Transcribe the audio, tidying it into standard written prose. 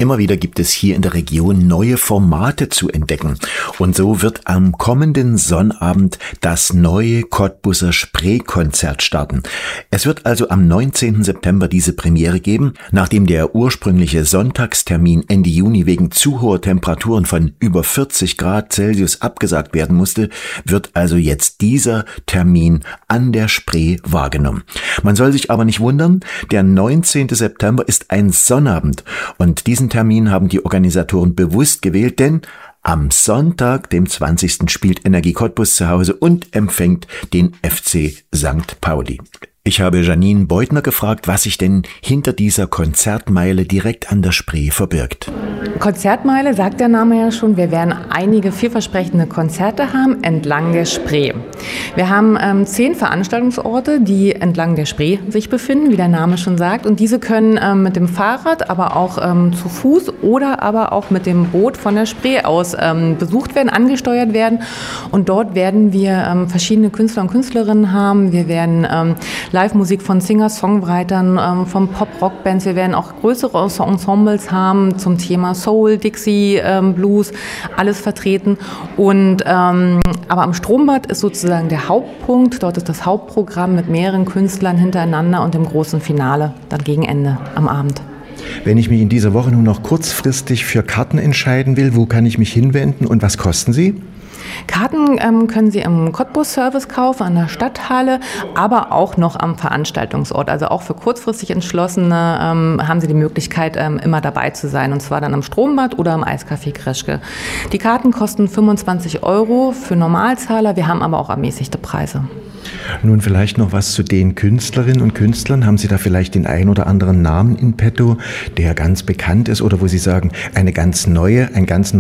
Immer wieder gibt es hier in der Region neue Formate zu entdecken. Und so wird am kommenden Sonnabend das neue Cottbuser Spreekonzert starten. Es wird also am 19. September diese Premiere geben. Nachdem der ursprüngliche Sonntagstermin Ende Juni wegen zu hoher Temperaturen von über 40 Grad Celsius abgesagt werden musste, wird also jetzt dieser Termin an der Spree wahrgenommen. Man soll sich aber nicht wundern, der 19. September ist ein Sonnabend und diesen Termin haben die Organisatoren bewusst gewählt, denn am Sonntag, dem 20. spielt Energie Cottbus zu Hause und empfängt den FC St. Pauli. Ich habe Janine Beutner gefragt, was sich denn hinter dieser Konzertmeile direkt an der Spree verbirgt. Konzertmeile, sagt der Name ja schon, wir werden einige vielversprechende Konzerte haben entlang der Spree. Wir haben 10 Veranstaltungsorte, die entlang der Spree sich befinden, wie der Name schon sagt. Und diese können mit dem Fahrrad, aber auch zu Fuß oder aber auch mit dem Boot von der Spree aus besucht werden, angesteuert werden. Und dort werden wir verschiedene Künstler und Künstlerinnen haben. Wir werden Live-Musik von Singer-Songwritern, von Pop-Rock-Bands. Wir werden auch größere Ensembles haben zum Thema Soul, Dixie, Blues, alles vertreten. Und aber am Strombad ist sozusagen der Hauptpunkt. Dort ist das Hauptprogramm mit mehreren Künstlern hintereinander und dem großen Finale dann gegen Ende am Abend. Wenn ich mich in dieser Woche nur noch kurzfristig für Karten entscheiden will, wo kann ich mich hinwenden und was kosten sie? Karten können Sie im Cottbus-Service kaufen, an der Stadthalle, aber auch noch am Veranstaltungsort. Also auch für kurzfristig Entschlossene haben Sie die Möglichkeit, immer dabei zu sein. Und zwar dann am Strombad oder im Eiscafé Kreschke. Die Karten kosten 25 € für Normalzahler. Wir haben aber auch ermäßigte Preise. Nun vielleicht noch was zu den Künstlerinnen und Künstlern. Haben Sie da vielleicht den einen oder anderen Namen in petto, der ganz bekannt ist oder wo Sie sagen, ein ganz